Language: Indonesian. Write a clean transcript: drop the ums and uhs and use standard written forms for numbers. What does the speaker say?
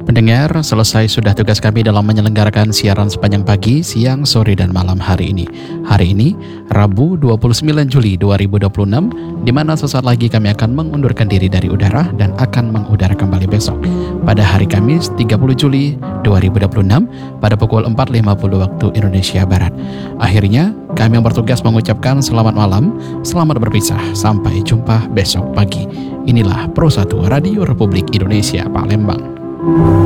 Pendengar, selesai sudah tugas kami dalam menyelenggarakan siaran sepanjang pagi, siang, sore, dan malam hari ini. Hari ini, Rabu 29 Juli 2026, di mana sesaat lagi kami akan mengundurkan diri dari udara dan akan mengudara kembali besok. Pada hari Kamis 30 Juli 2026, pada pukul 4.50 waktu Indonesia Barat. Akhirnya, kami yang bertugas mengucapkan selamat malam, selamat berpisah, sampai jumpa besok pagi. Inilah Pro 1 Radio Republik Indonesia Palembang.